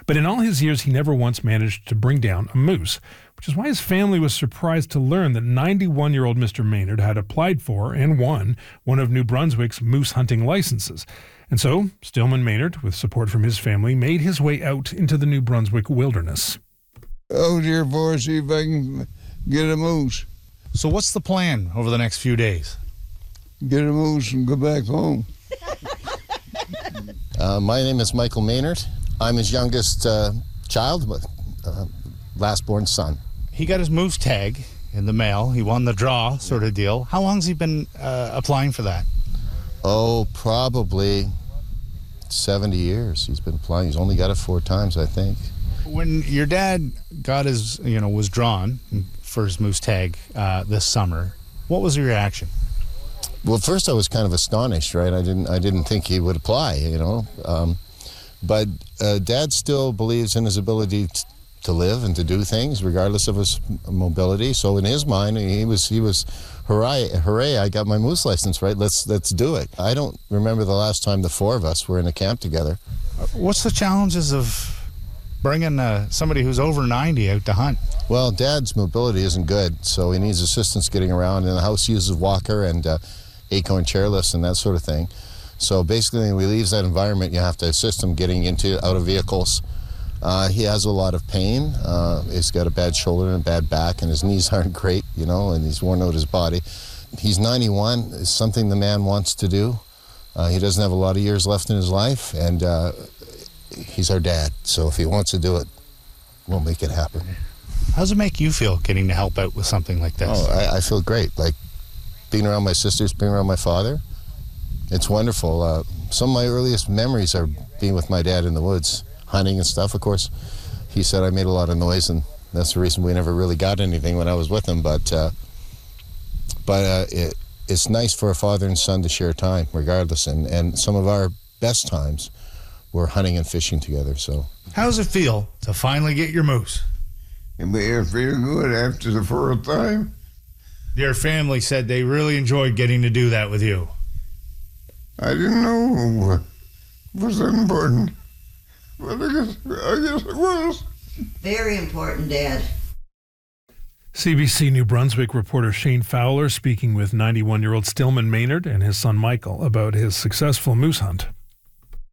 But in all his years, he never once managed to bring down a moose, which is why his family was surprised to learn that 91-year-old Mr. Maynard had applied for and won one of New Brunswick's moose hunting licenses. And so, Stillman Maynard, with support from his family, made his way out into the New Brunswick wilderness. Out here for see if I can get a moose. So what's the plan over the next few days? Get a moose and go back home. My name is Michael Maynard. I'm his youngest child, last born son. He got his moose tag in the mail. He won the draw sort of deal. How long's he been applying for that? Oh, probably 70 years he's been applying. He's only got it 4 times, I think. When your dad got his, was drawn for his moose tag this summer, what was your reaction? Well, first I was kind of astonished, right? I didn't think he would apply, but Dad still believes in his ability to live and to do things regardless of his mobility. So in his mind, he was hooray, I got my moose license, right? Let's do it. I don't remember the last time the 4 of us were in a camp together. What's the challenges of bringing somebody who's over 90 out to hunt? Well, Dad's mobility isn't good, so he needs assistance getting around, and the house uses walker and acorn chairlifts and that sort of thing. So basically, when he leaves that environment, you have to assist him getting out of vehicles. He has a lot of pain. He's got a bad shoulder and a bad back, and his knees aren't great, and he's worn out his body. He's 91. It's something the man wants to do. He doesn't have a lot of years left in his life, and he's our dad. So if he wants to do it, we'll make it happen. How does it make you feel getting to help out with something like this? Oh, I feel great. Like being around my sisters, being around my father. It's wonderful. Some of my earliest memories are being with my dad in the woods, hunting and stuff. Of course, he said I made a lot of noise, and that's the reason we never really got anything when I was with him. But it's nice for a father and son to share time, regardless. And some of our best times were hunting and fishing together. So, how does it feel to finally get your moose? It made it feel good after the 4th time. Your family said they really enjoyed getting to do that with you. I didn't know it was important, but I guess it was. Very important, Dad. CBC New Brunswick reporter Shane Fowler speaking with 91-year-old Stillman Maynard and his son Michael about his successful moose hunt.